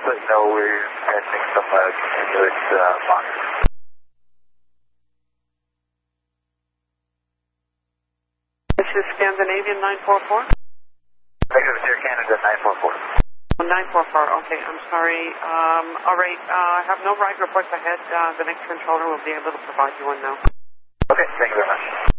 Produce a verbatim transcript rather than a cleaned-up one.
just let you know we're passing some uh, continuous uh, monitoring. This is Scandinavian nine four four? Negative, Air Canada nine four four. Oh, nine four four, okay, I'm sorry. Um, all right, uh, I have no ride reports ahead. Uh, the next controller will be able to provide you one now. Okay, thank you very much.